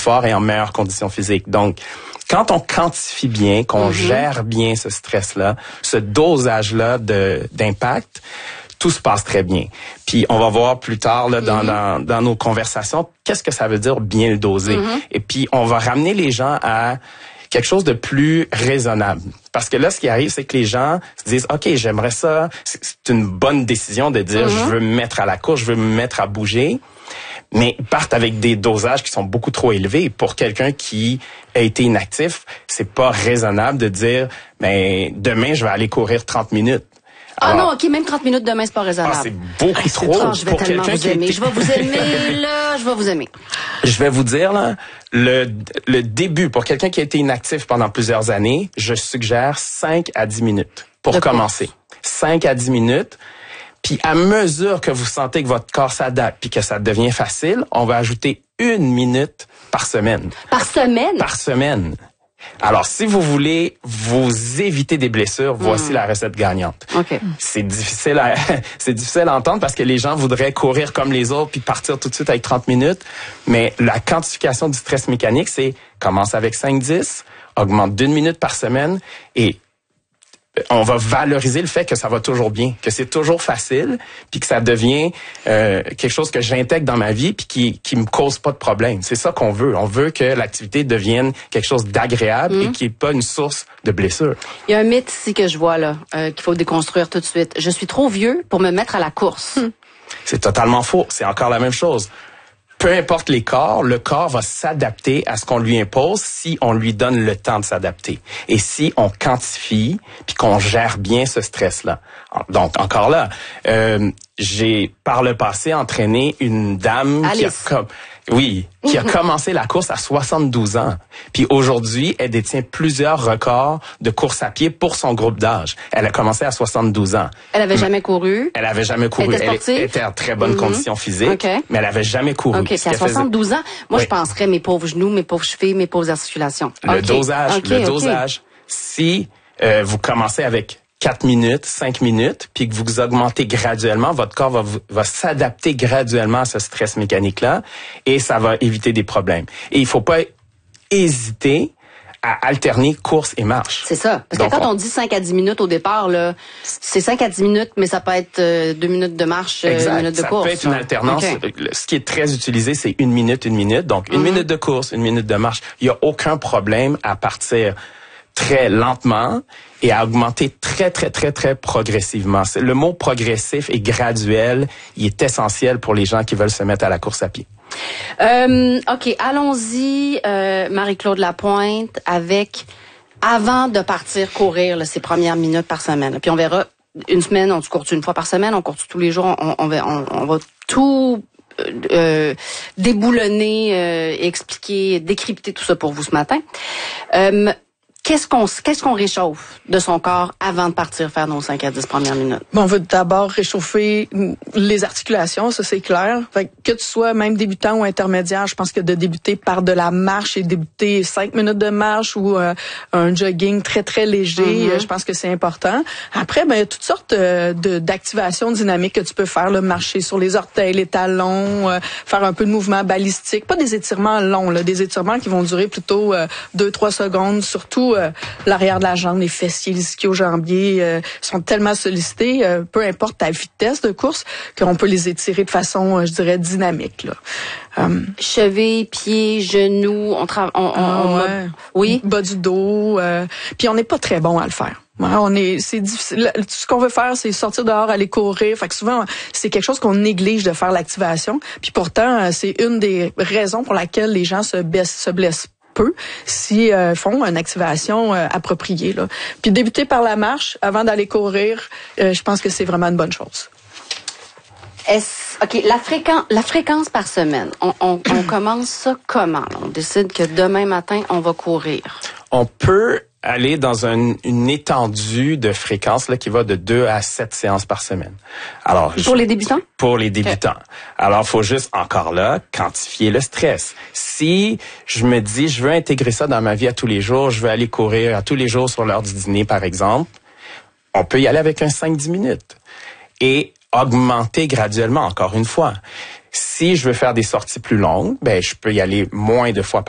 fort et en meilleure condition physique. Donc, quand on quantifie bien, qu'on gère bien ce stress-là, ce dosage-là d'impact, tout se passe très bien. Puis on va voir plus tard là, dans nos conversations, qu'est-ce que ça veut dire bien le doser. Et puis on va ramener les gens à quelque chose de plus raisonnable. Parce que là, ce qui arrive, c'est que les gens se disent, OK, j'aimerais ça. C'est une bonne décision de dire, je veux me mettre à la course, je veux me mettre à bouger. Mais ils partent avec des dosages qui sont beaucoup trop élevés. Pour quelqu'un qui a été inactif, c'est pas raisonnable de dire, mais demain, je vais aller courir 30 minutes. Alors, non, OK, même 30 minutes demain, c'est pas raisonnable. C'est beaucoup trop je vais pour quelqu'un qui aimer. Je vais vous aimer, là, je vais vous aimer. Je vais vous dire, là, le début, pour quelqu'un qui a été inactif pendant plusieurs années, je suggère 5 à 10 minutes pour commencer. 5 à 10 minutes. Puis à mesure que vous sentez que votre corps s'adapte puis que ça devient facile, on va ajouter 1 minute par semaine. Par semaine? Par semaine. Alors, si vous voulez vous éviter des blessures, voici la recette gagnante. Okay. C'est difficile à entendre parce que les gens voudraient courir comme les autres puis partir tout de suite avec 30 minutes. Mais la quantification du stress mécanique, c'est commence avec 5-10, augmente d'1 minute par semaine et on va valoriser le fait que ça va toujours bien, que c'est toujours facile, puis que ça devient quelque chose que j'intègre dans ma vie, puis qui me cause pas de problème. C'est ça qu'on veut. On veut que l'activité devienne quelque chose d'agréable et qui est pas une source de blessure. Il y a un mythe ici que je vois là qu'il faut déconstruire tout de suite. Je suis trop vieux pour me mettre à la course. C'est totalement faux. C'est encore la même chose. Peu importe les corps, le corps va s'adapter à ce qu'on lui impose si on lui donne le temps de s'adapter. Et si on quantifie puis qu'on gère bien ce stress-là. Donc, encore là, j'ai par le passé entraîné une dame qui a commencé la course à 72 ans. Puis aujourd'hui, elle détient plusieurs records de course à pied pour son groupe d'âge. Elle a commencé à 72 ans. Elle avait jamais couru. Elle avait jamais couru. Elle était en très bonne condition physique, mais elle avait jamais couru. OK, puis à 72 ans, moi je penserais mes pauvres genoux, mes pauvres chevilles, mes pauvres articulations. Le dosage. Si vous commencez avec 4 minutes, 5 minutes, puis que vous augmentez graduellement, votre corps va s'adapter graduellement à ce stress mécanique-là et ça va éviter des problèmes. Et il faut pas hésiter à alterner course et marche. C'est ça. Parce que quand on dit 5 à 10 minutes au départ, là, c'est 5 à 10 minutes, mais ça peut être 2 minutes de marche, 1 minute de course. Ça peut être une alternance. Okay. Ce qui est très utilisé, c'est 1 minute, 1 minute. Donc, 1 minute de course, 1 minute de marche. Il y a aucun problème à partir très lentement et à augmenter très progressivement. Le mot progressif et graduel, il est essentiel pour les gens qui veulent se mettre à la course à pied. OK, allons-y, Marie-Claude Lapointe, avec avant de partir courir là, ces premières minutes par semaine. Puis on verra, une semaine, on court une fois par semaine, on court tous les jours, on va tout déboulonner, expliquer, décrypter tout ça pour vous ce matin. Qu'est-ce qu'on réchauffe de son corps avant de partir faire nos 5 à 10 premières minutes? Bon, on veut d'abord réchauffer les articulations, ça c'est clair. Fait que tu sois même débutant ou intermédiaire, je pense que de débuter par de la marche et débuter 5 minutes de marche ou un jogging très léger, je pense que c'est important. Après, il y a toutes sortes d'activations dynamiques que tu peux faire, là, marcher sur les orteils, les talons, faire un peu de mouvement balistique, pas des étirements longs, là, des étirements qui vont durer plutôt 2-3 secondes, surtout l'arrière de la jambe, les fessiers, les ischio-jambiers sont tellement sollicités, peu importe ta vitesse de course, qu'on peut les étirer de façon, je dirais, dynamique. Là. Chevilles, pieds, genoux, oui, bas du dos, puis on n'est pas très bon à le faire. C'est difficile. Ce qu'on veut faire, c'est sortir dehors, aller courir. Fait que souvent, c'est quelque chose qu'on néglige de faire l'activation. Puis pourtant, c'est une des raisons pour laquelle les gens se blessent peu si font une activation appropriée. Là. Puis débuter par la marche avant d'aller courir, je pense que c'est vraiment une bonne chose. OK, la fréquence par semaine, on commence ça comment? Là? On décide que demain matin, on va courir. On peut aller dans une étendue de fréquence là qui va de 2 à 7 séances par semaine. Alors pour les débutants? Pour les débutants. Okay. Alors faut juste encore là quantifier le stress. Si je me dis je veux intégrer ça dans ma vie à tous les jours, je veux aller courir à tous les jours sur l'heure du dîner par exemple, on peut y aller avec un 5-10 minutes et augmenter graduellement encore une fois. Si je veux faire des sorties plus longues, je peux y aller moins de fois par